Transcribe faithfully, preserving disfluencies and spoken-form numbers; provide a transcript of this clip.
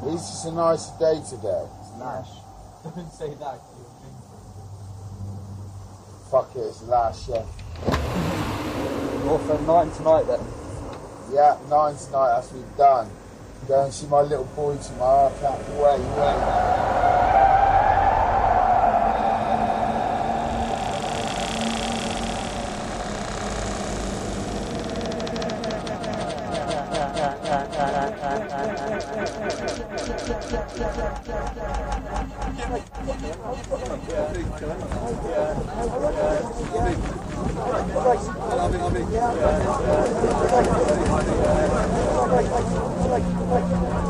It's just a nice day today. It's Lash. Don't say that. Fuck it, it's the last chef. Off at nine tonight then? Yeah, nine tonight, that's what we've done. Go and see my little boy tomorrow. I can't wait, wait. Yeah,